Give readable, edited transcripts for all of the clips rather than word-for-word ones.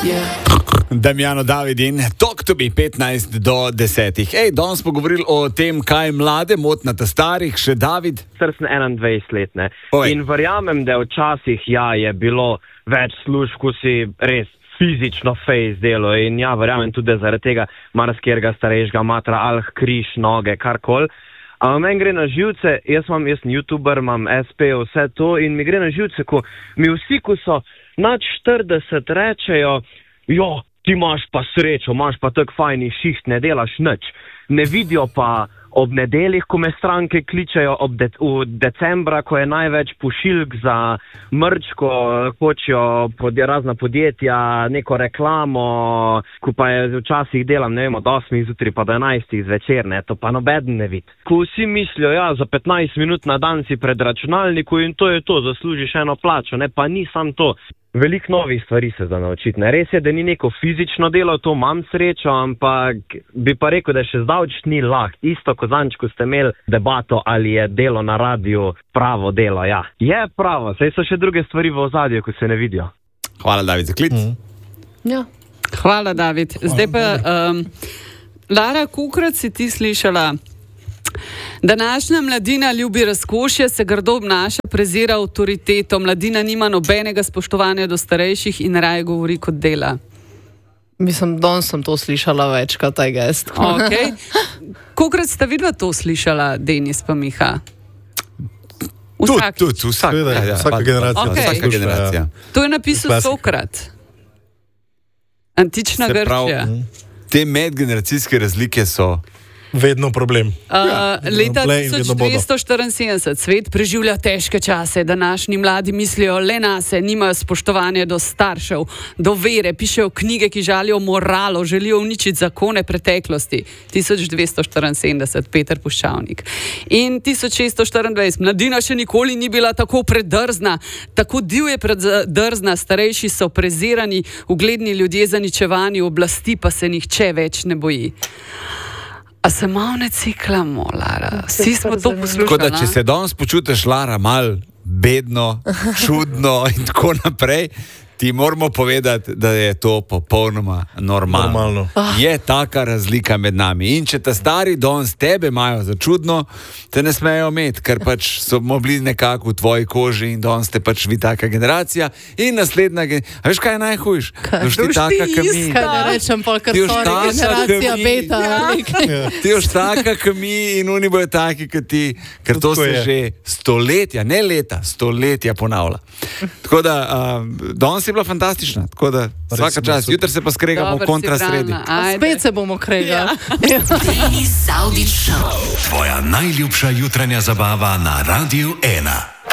Damjano David in Talk to me 15 do 10. Danes smo govorili o tem, kaj mlade moti na ta starih, še David. Star sem 21 let, ne. In verjamem, da včasih je bilo več služb, ko si res fizično fejs delo in verjamem tudi, da zaradi tega marsikjerega starejšega matra alh, križ, noge, karkoli. Meni gre na živce, jaz sem youtuber, imam SP, vse to in mi gre na živce, ko mi vsi, ko so nad 40 rečejo, ti imaš pa srečo, imaš pa tak fajni šiht, ne delaš nič. Ne vidijo pa ob nedeljih, ko me stranke kličejo v decembra, ko je največ pošiljk za mrč, ko hočejo razna podjetja, neko reklamo, ko pa je včasih delam, ne vem, od 8 zjutraj pa do 11 zvečer, ne, to pa nobeden ne vidi. Ko vsi mislijo, za 15 minut na dan si pred računalniku in to je to, zaslužiš eno plačo, ne, pa ni sam to. Veliko novih stvari se da naučiti. Res je, da ni neko fizično delo, to imam srečo, ampak bi pa rekel, da še zdavč ni lahko. Isto ko zadnjič, ko ste imeli debato, ali je delo na radiju pravo delo. Ja, je pravo, saj so še druge stvari v ozadju, ko se ne vidijo. Hvala, David, za klic. Ja. Hvala, David. Zdaj pa, Lara, kolikrat si ti slišala? Današnja mladina ljubi razkošje, se grdo obnaša, prezira avtoriteto, mladina nima nobenega spoštovanja do starejših in raje govori kot dela. Mislim, danes sem to slišala večkrat, taj gest. Okay. Kolikrat sta vidva to slišala, Denis pa Miha? Vsaka generacija. Okay. Vsaka generacija. To je napisal Sokrat. Antična Grčija. Te medgeneracijske razlike so vedno problem. Leta 1274 svet preživlja težke čase. Današnji mladi mislijo le nase, nimajo spoštovanja do staršev, do vere, pišejo knjige, ki žalijo moralo, želijo uničiti zakone preteklosti. 1274, Peter Puščavnik. In 1624, mladina še nikoli ni bila tako predrzna, tako divje predrzna, starejši so prezirani, ugledni ljudje zaničevani, oblasti pa se nihče več ne boji. A se malo ne ciklamo, Lara? Vsi smo to poslušali. Tako da, če se danes počutiš, Lara, malo bedno, čudno in tako naprej, ti moramo povedati, da je to popolnoma normalno. Je taka razlika med nami. In če ta stari danes tebe imajo za čudno, te ne smejo imeti, ker pač smo bili nekako v tvoji koži in danes ste pač vi taka generacija in naslednja generacija. A veš, kaj je najhujš? Ti taka kami. Kaj ne rečem, ker so generacija beta. Ti još taka kami in oni bojo taki, kot ti, ker to se že stoletja, ne leta, stoletja ponavlja. Tako da, danes je bila fantastična, tako da vsaka čas, jutri se pa skregamo kontra sredi. Spet se bomo kregali. Denis Saudić Show. Tvoja najljubša jutranja zabava na Radiu 1.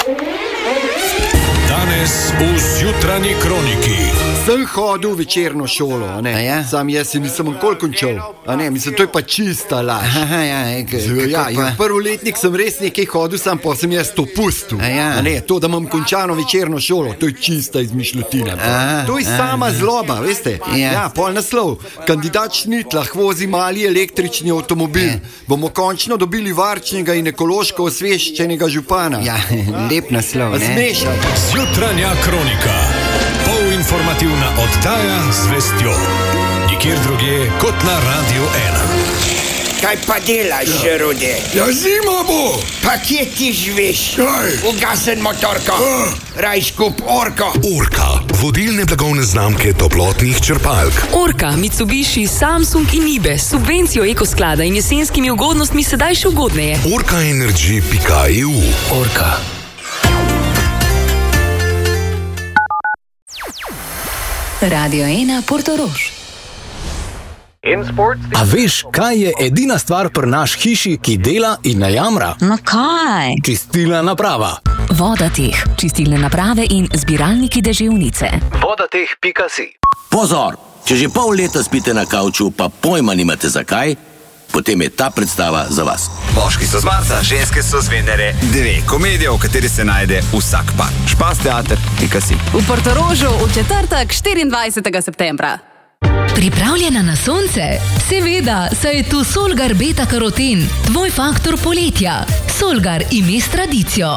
Danes v Zjutranji kroniki. Sem hodil v večerno šolo, a ne? Sam jaz si nisem nikoli končal, a ne? Mislim, to je pa čista laž. Prvoletnik sem res nekaj hodil, sam pa sem jaz to pustil. A ne, to, da imam končano večerno šolo, to je čista izmišljotina. To je sama zloba, veste? Ja, pol naslov. Kandidat Šnitlah vozi mali električni avtomobil. Bomo končno dobili varčnega in ekološko osveščenega župana. Ja, lep naslov, ne? Zmešan. Zjutranja kronika. Informativna oddaja z vestjo. Nikjer drugje kot na Radiu 1. Kaj pa delaš, Rude? Ja, zima bo. Pa kje ti živiš? Ugasen motorko. Raj skup Orko. Orka, vodilne blagovne znamke toplotnih črpalk. Orka, Mitsubishi, Samsung in Ibe, subvencijo ekosklada in jesenskimi ugodnostmi sedaj še ugodneje. Orkaenergy.eu. Orka. Radio 1 Portorož. A veš, kaj je edina stvar pri naš hiši, ki dela in ne jamra? No kaj? Čistilna naprava. Vodateh, čistilne naprave in zbiralniki deževnice. Vodateh.si. Pozor, če že pol leta spite na kavču, pa pojma nimate zakaj, potem je ta predstava za vas. Moški so z Marsa, ženske so z Venere. 2 komedije, v kateri se najde vsak par. Špasteater.si. V Portorožu v četrtek 24. septembra. Pripravljena na sonce? Seveda, saj je tu Solgar Beta Karoten, tvoj faktor poletja. Solgar ime s tradicijo.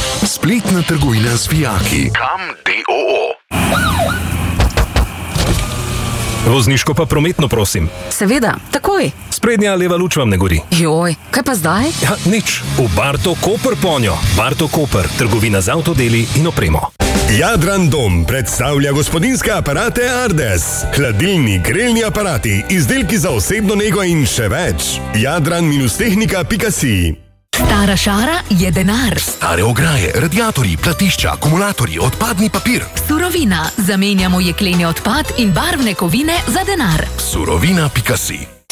Spletna trgovina z vijaki. Kam.do. Vozniško pa prometno, prosim. Seveda, takoj. Sprednja leva luč vam ne gori. Joj, kaj pa zdaj? Ja, nič. V Barto Koper ponjo. Barto Koper, trgovina z avtodeli in opremo. Jadran Dom predstavlja gospodinjske aparate Ardes. Hladilni, grelni aparati, izdelki za osebno nego in še več. Jadran-tehnika.si. Stara šara je denar. Stare ograje, radiatorji, platišča, akumulatorji, odpadni papir. Surovina. Zamenjamo jekleni odpad in barvne kovine za denar. Surovina.si.